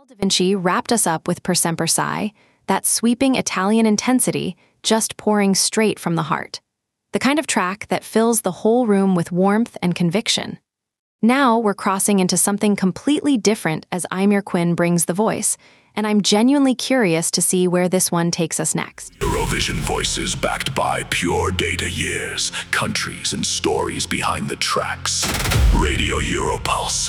Da Vinci wrapped us up with Per Semper Sai, that sweeping Italian intensity just pouring straight from the heart. The kind of track that fills the whole room with warmth and conviction. Now we're crossing into something completely different as Eimir Quinn brings the voice, and I'm genuinely curious to see where this one takes us next. Eurovision voices backed by pure data years, countries and stories behind the tracks. Radio Europulse.